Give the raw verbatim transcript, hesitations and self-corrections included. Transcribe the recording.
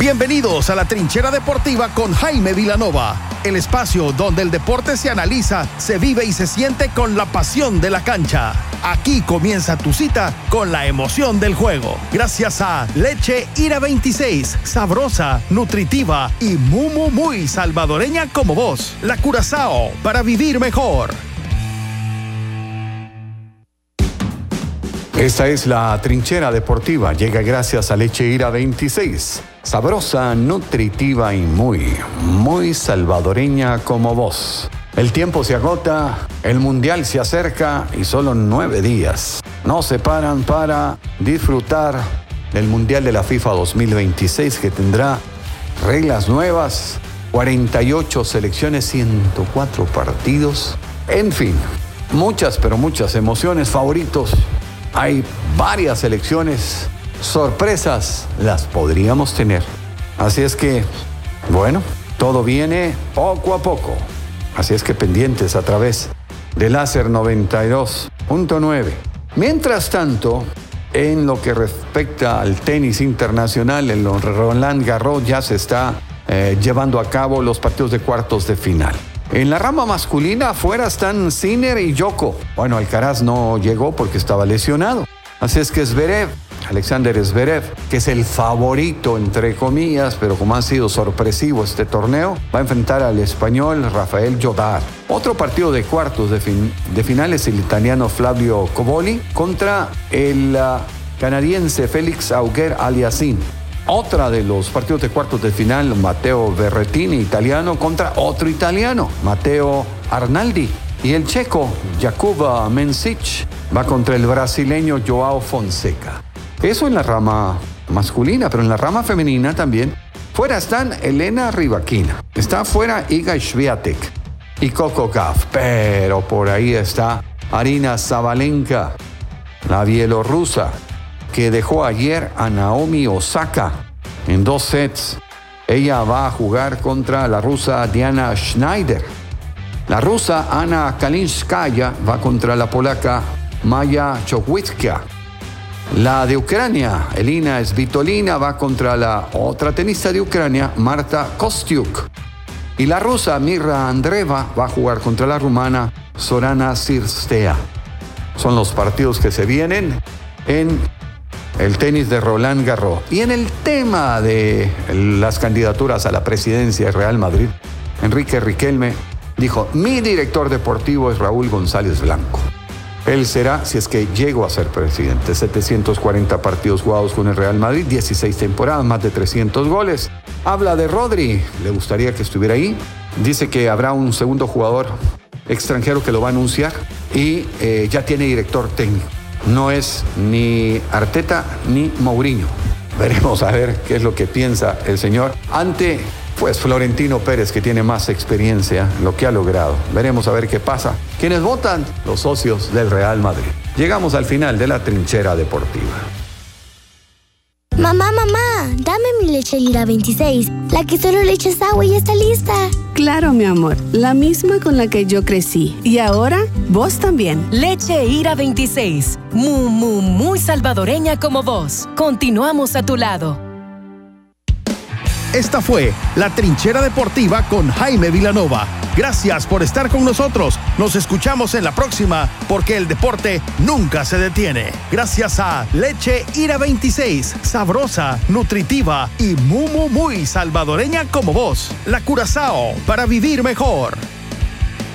Bienvenidos a la Trinchera Deportiva con Jaime Vilanova, el espacio donde el deporte se analiza, se vive y se siente con la pasión de la cancha. Aquí comienza tu cita con la emoción del juego. Gracias a Leche Ira veintiséis, sabrosa, nutritiva y muy, muy, muy salvadoreña como vos. La Curazao, para vivir mejor. Esta es la Trinchera Deportiva. Llega gracias a Leche Ira veintiséis. Sabrosa, nutritiva y muy, muy salvadoreña como vos. El tiempo se agota, el mundial se acerca y solo nueve días nos separan para disfrutar del mundial de la FIFA dos mil veintiséis, que tendrá reglas nuevas, cuarenta y ocho selecciones, ciento cuatro partidos. En fin, muchas, pero muchas emociones, favoritos. Hay varias selecciones, sorpresas las podríamos tener. Así es que, bueno, todo viene poco a poco. Así es que pendientes a través de Láser noventa y dos punto nueve. Mientras tanto, en lo que respecta al tenis internacional, en los Roland Garros ya se está eh, llevando a cabo los partidos de cuartos de final. En la rama masculina, afuera están Sinner y Djoko. Bueno, Alcaraz no llegó porque estaba lesionado. Así es que Zverev, Alexander Zverev, que es el favorito, entre comillas, pero como ha sido sorpresivo este torneo, va a enfrentar al español Rafael Jodar. Otro partido de cuartos de, fin, de final es el italiano Flavio Coboli contra el uh, canadiense Félix Auger-Aliassime. Otra de los partidos de cuartos de final, Matteo Berrettini, italiano, contra otro italiano, Matteo Arnaldi. Y el checo, Jakub Mensich, va contra el brasileño Joao Fonseca. Eso en la rama masculina, pero en la rama femenina también. Fuera están Elena Rybakina, está fuera Iga Swiatek y Coco Gauff, pero por ahí está Aryna Sabalenka, la bielorrusa, que dejó ayer a Naomi Osaka en dos sets. Ella va a jugar contra la rusa Diana Schneider. La rusa Anna Kalinskaya va contra la polaca Maya Chokwitska. La de Ucrania, Elina Svitolina, va contra la otra tenista de Ucrania, Marta Kostyuk. Y la rusa Mirra Andreeva va a jugar contra la rumana Sorana Cirstea. Son los partidos que se vienen en el tenis de Roland Garros. Y en el tema de las candidaturas a la presidencia de Real Madrid, Enrique Riquelme dijo: mi director deportivo es Raúl González Blanco. Él será, si es que llego a ser presidente. setecientos cuarenta partidos jugados con el Real Madrid, dieciséis temporadas, más de trescientos goles. Habla de Rodri, le gustaría que estuviera ahí. Dice que habrá un segundo jugador extranjero que lo va a anunciar y eh, ya tiene director técnico. No es ni Arteta ni Mourinho. Veremos a ver qué es lo que piensa el señor ante, pues, Florentino Pérez, que tiene más experiencia en lo que ha logrado. Veremos a ver qué pasa. ¿Quiénes votan? Los socios del Real Madrid. Llegamos al final de la Trinchera Deportiva. Mamá, mamá, dame mi Leche Ira veintiséis, la que solo le echas agua y ya está lista. Claro, mi amor, la misma con la que yo crecí. Y ahora, vos también. Leche Ira veintiséis, muy, muy, muy salvadoreña como vos. Continuamos a tu lado. Esta fue la Trinchera Deportiva con Jaime Vilanova. Gracias por estar con nosotros. Nos escuchamos en la próxima, porque el deporte nunca se detiene. Gracias a Leche Ira veintiséis, sabrosa, nutritiva y muy, muy, muy salvadoreña como vos. La Curazao, para vivir mejor.